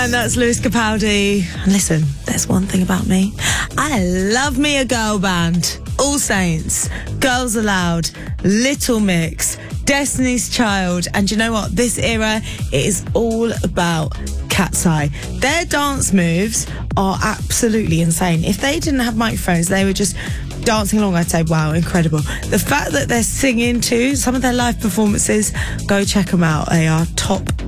And that's Lewis Capaldi. And listen, there's one thing about me. I love me a girl band. All Saints, Girls Aloud, Little Mix, Destiny's Child. And you know what? This era, it is all about Cat's Eye. Their dance moves are absolutely insane. If they didn't have microphones, they were just dancing along. I'd say, wow, incredible. The fact that they're singing too, some of their live performances, go check them out. They are top